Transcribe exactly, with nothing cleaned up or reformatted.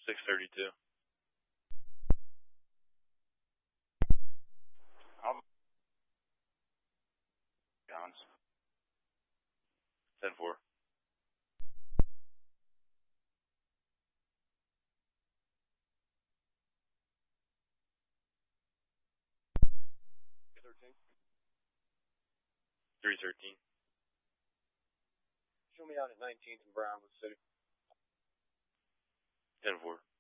six thirty-two. Um, Johns. ten four. thirteen. three thirteen. Show me out at nineteenth and Brownwood City. ten four.